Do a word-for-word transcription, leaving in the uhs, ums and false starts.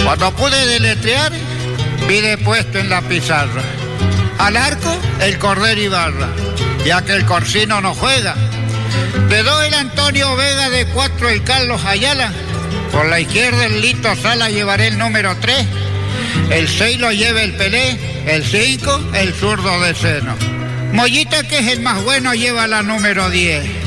Cuando pude deletrear, vi de puesto en la pizarra. Al arco, el Cordero Ibarra, ya que el Corsino no juega. De dos, el Antonio Vega, de cuatro, el Carlos Ayala. Por la izquierda, el Lito Sala, llevaré el número tres. El seis lo lleva el Pelé. El cinco, el zurdo de Seno. Mollita, que es el más bueno, lleva la número diez.